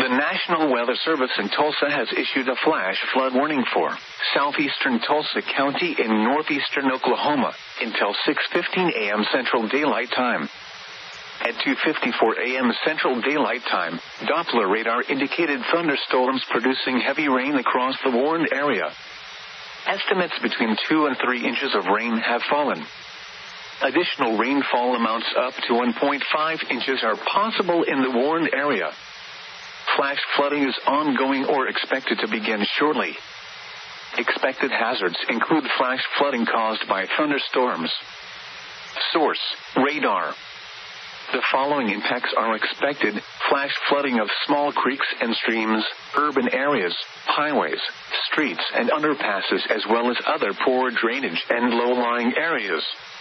The National Weather Service in Tulsa has issued a flash flood warning for southeastern Tulsa County in northeastern Oklahoma until 6:15 a.m. Central Daylight Time. At 2:54 a.m. Central Daylight Time, Doppler radar indicated thunderstorms producing heavy rain across the warned area. Estimates between 2 and 3 inches of rain have fallen. Additional rainfall amounts up to 1.5 inches are possible in the warned area. Flash flooding is ongoing or expected to begin shortly. Expected hazards include flash flooding caused by thunderstorms. Source: radar. The following impacts are expected: flash flooding of small creeks and streams, urban areas, highways, streets and underpasses, as well as other poor drainage and low-lying areas.